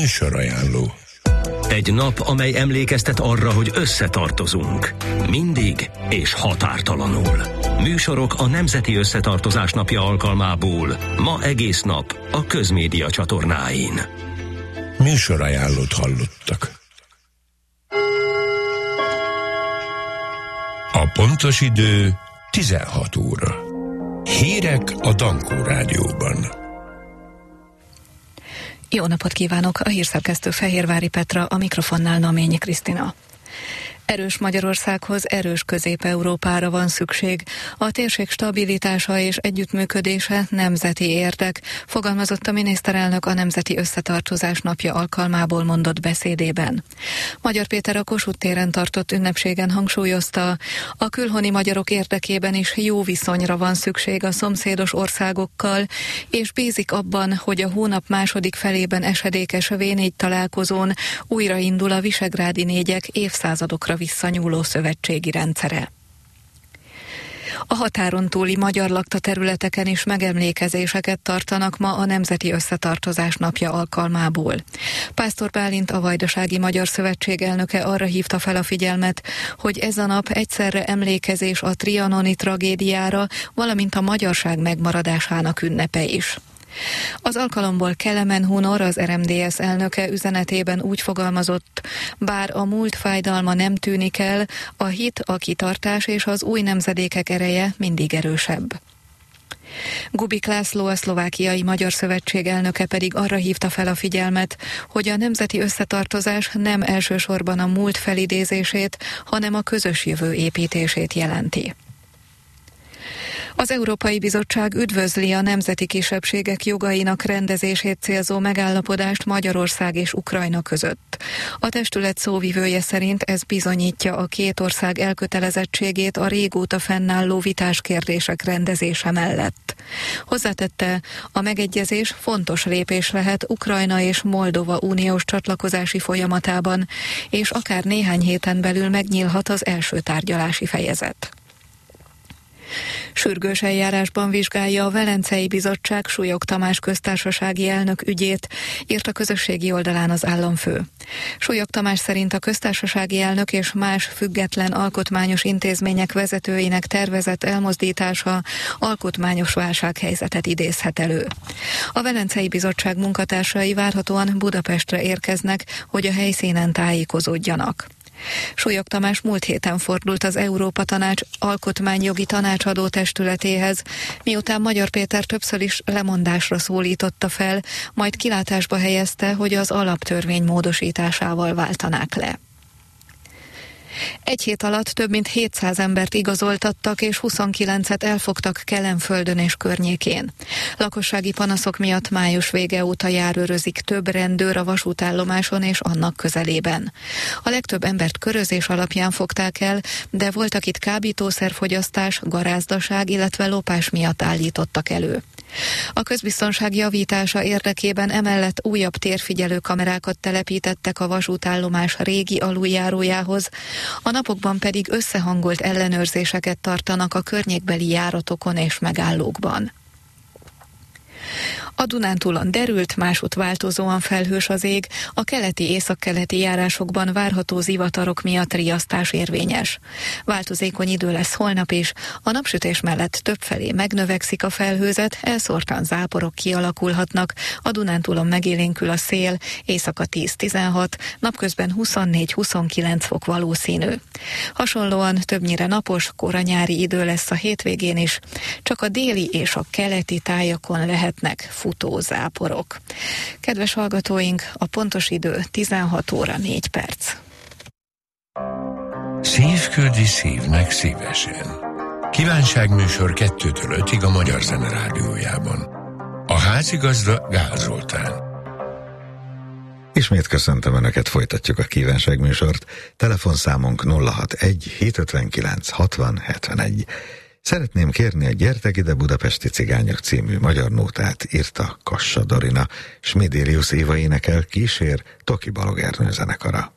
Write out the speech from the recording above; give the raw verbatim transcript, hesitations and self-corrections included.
Műsorajánló. Egy nap, amely emlékeztet arra, hogy összetartozunk. Mindig és határtalanul. Műsorok a Nemzeti Összetartozás Napja alkalmából ma egész nap a Közmédia csatornáin. Műsorajánlót hallottak. A pontos idő tizenhat óra. Hírek a Dankó Rádióban. Jó napot kívánok! A hírszerkesztő Fehérvári Petra, a mikrofonnál Naményi Krisztina. Erős Magyarországhoz erős Közép-Európára van szükség. A térség stabilitása és együttműködése nemzeti érdek, fogalmazott a miniszterelnök a Nemzeti Összetartozás Napja alkalmából mondott beszédében. Magyar Péter a Kossuth téren tartott ünnepségen hangsúlyozta, a külhoni magyarok érdekében is jó viszonyra van szükség a szomszédos országokkal, és bízik abban, hogy a hónap második felében esedékes vé négy találkozón újraindul a visegrádi négyek évszázadokra visszanyúló szövetségi rendszere. A határon túli magyar lakta területeken is megemlékezéseket tartanak ma a Nemzeti Összetartozás Napja alkalmából. Pásztor Bálint, a Vajdasági Magyar Szövetség elnöke arra hívta fel a figyelmet, hogy ez a nap egyszerre emlékezés a trianoni tragédiára, valamint a magyarság megmaradásának ünnepe is. Az alkalomból Kelemen Hunor, az er em dé es elnöke üzenetében úgy fogalmazott, bár a múlt fájdalma nem tűnik el, a hit, a kitartás és az új nemzedékek ereje mindig erősebb. Gubik László, a Szlovákiai Magyar Szövetség elnöke pedig arra hívta fel a figyelmet, hogy a nemzeti összetartozás nem elsősorban a múlt felidézését, hanem a közös jövő építését jelenti. Az Európai Bizottság üdvözli a nemzeti kisebbségek jogainak rendezését célzó megállapodást Magyarország és Ukrajna között. A testület szóvivője szerint ez bizonyítja a két ország elkötelezettségét a régóta fennálló vitás kérdések rendezése mellett. Hozzátette, a megegyezés fontos lépés lehet Ukrajna és Moldova uniós csatlakozási folyamatában, és akár néhány héten belül megnyílhat az első tárgyalási fejezet. Sürgős eljárásban vizsgálja a Velencei Bizottság Súlyog Tamás köztársasági elnök ügyét, írt a közösségi oldalán az államfő. Súlyog Tamás szerint a köztársasági elnök és más független alkotmányos intézmények vezetőinek tervezett elmozdítása alkotmányos válsághelyzetet idézhet elő. A Velencei Bizottság munkatársai várhatóan Budapestre érkeznek, hogy a helyszínen tájékozódjanak. Súlyog Tamás múlt héten fordult az Európa Tanács alkotmányjogi tanácsadó testületéhez, miután Magyar Péter többször is lemondásra szólította fel, majd kilátásba helyezte, hogy az alaptörvény módosításával váltanák le. Egy hét alatt több mint hétszáz embert igazoltattak, és huszonkilencet elfogtak Kelenföldön és környékén. Lakossági panaszok miatt május vége óta járőrözik több rendőr a vasútállomáson és annak közelében. A legtöbb embert körözés alapján fogták el, de volt, akit kábítószerfogyasztás, garázdaság, illetve lopás miatt állítottak elő. A közbiztonság javítása érdekében emellett újabb térfigyelő kamerákat telepítettek a vasútállomás régi aluljárójához, a napokban pedig összehangolt ellenőrzéseket tartanak a környékbeli járatokon és megállókban. A Dunántúlon derült, másút változóan felhős az ég, a keleti-északkeleti járásokban várható zivatarok miatt riasztás érvényes. Változékony idő lesz holnap is, a napsütés mellett többfelé megnövekszik a felhőzet, elszórtan záporok kialakulhatnak, a Dunántúlon megélénkül a szél, éjszaka tíz-tizenhat, napközben huszonnégy-huszonkilenc fok valószínű. Hasonlóan többnyire napos, kora nyári idő lesz a hétvégén is, csak a déli és a keleti tájakon lehetnek futózáporok. Kedves hallgatóink, a pontos idő tizenhat óra négy perc. Szívküldi szívnek szívesen. Kívánságműsor kettőtől ötig a Magyar Zene Rádiójában. A házigazda Gál Zoltán. Ismét köszöntöm Önöket, folytatjuk a kívánságműsort. Telefonszámunk nulla hatvanegy hétszázötvenkilenc hatvan hetvenegy. Szeretném kérni a Gyertek ide Budapesti Cigányok című magyar nótát írta Kassa Dorina, Smidérius Éva énekel, kísér Toki Balog Ernő zenekara.